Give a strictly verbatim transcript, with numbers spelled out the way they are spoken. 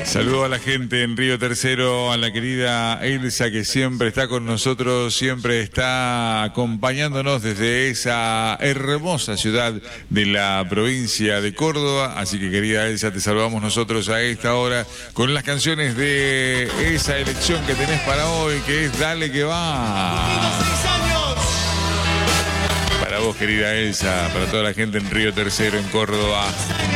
Saludo a la gente en Río Tercero, a la querida Elsa que siempre está con nosotros, siempre está acompañándonos desde esa hermosa ciudad de la provincia de Córdoba. Así que querida Elsa, te saludamos nosotros a esta hora con las canciones de esa elección que tenés para hoy, que es Dale que va. Para vos, querida Elsa, para toda la gente en Río Tercero, en Córdoba.